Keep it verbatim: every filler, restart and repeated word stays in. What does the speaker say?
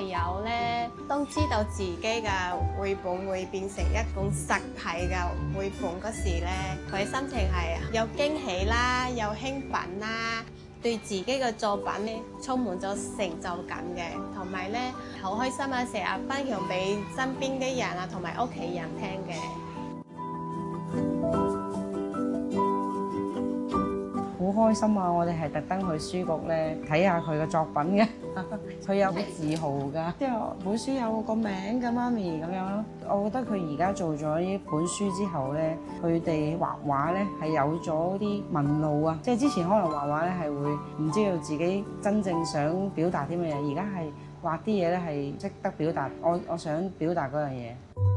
友咧都知道自己嘅繪本會變成一本實體嘅繪本嗰時咧，佢心情係有驚喜啦，有興奮啦，對自己嘅作品咧充滿咗成就感嘅，同埋咧好開心啊！成日分享俾身邊嘅人啊，同埋屋企人聽嘅。 好開心啊！我哋係特登去書局咧睇下佢嘅作品嘅，佢有好自豪㗎。即係本書有個名嘅媽咪咁樣咯。我覺得佢而家做咗呢本書之後咧，佢哋畫畫咧係有咗啲紋路啊！即係之前可能畫畫咧係會唔知道自己真正想表達啲乜嘢，而家係畫啲嘢咧係識得表達我我想表達嗰樣嘢。